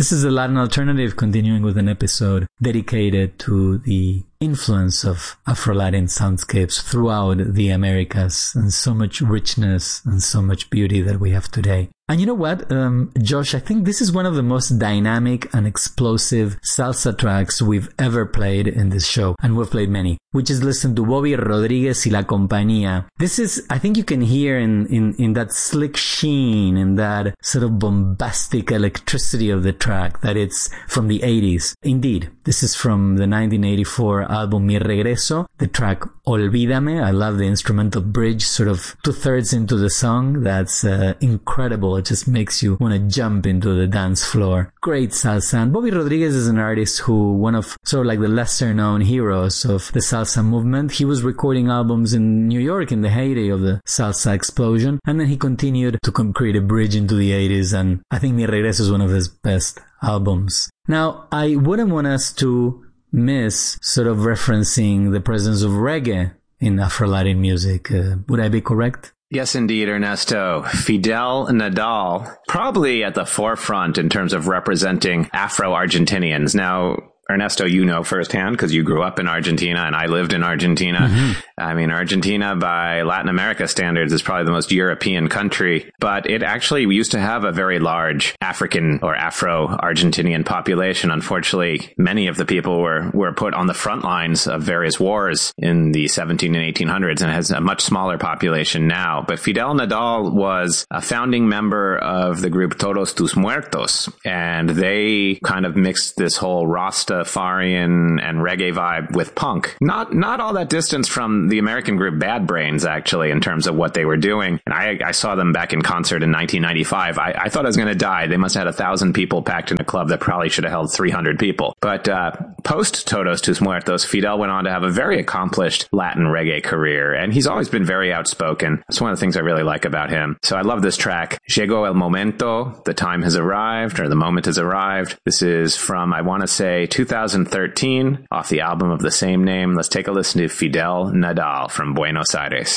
This is the Latin Alternative, continuing with an episode dedicated to the influence of Afro-Latin soundscapes throughout the Americas and so much richness and so much beauty that we have today. And you know what, Josh, I think this is one of the most dynamic and explosive salsa tracks we've ever played in this show, and we've played many. We just listened to Bobby Rodriguez y La Compañía. This is, I think you can hear in that slick sheen, in that sort of bombastic electricity of the track, that it's from the 80s. Indeed, this is from the 1984 album Mi Regreso, the track Olvídame. I love the instrumental bridge, sort of 2/3 into the song. That's incredible. It just makes you want to jump into the dance floor. Great salsa. And Bobby Rodriguez is an artist who, one of sort of like the lesser known heroes of the salsa movement. He was recording albums in New York in the heyday of the salsa explosion, and then he continued to create a bridge into the 80s, and I think Mi Regreso is one of his best albums. Now, I wouldn't want us to miss sort of referencing the presence of reggae in Afro-Latin music. Would I be correct? Yes, indeed, Ernesto. Fidel Nadal, probably at the forefront in terms of representing Afro-Argentinians. Now, Ernesto, you know firsthand because you grew up in Argentina and I lived in Argentina. Mm-hmm. I mean, Argentina by Latin America standards is probably the most European country, but it actually used to have a very large African or Afro-Argentinian population. Unfortunately, many of the people were put on the front lines of various wars in the 17 and 1800s and has a much smaller population now. But Fidel Nadal was a founding member of the group Todos Tus Muertos, and they kind of mixed this whole Rastafarian and reggae vibe with punk. Not all that distance from the American group Bad Brains, actually, in terms of what they were doing. And I saw them back in concert in 1995. I thought I was going to die. They must have had 1,000 people packed in a club that probably should have held 300 people. But post Todos Tus Muertos, Fidel went on to have a very accomplished Latin reggae career, and he's always been very outspoken. That's one of the things I really like about him. So I love this track, Llegó el Momento, The Time Has Arrived, or The Moment Has Arrived. This is from, I want to say, 2013, off the album of the same name. Let's take a listen to Fidel Nadal from Buenos Aires.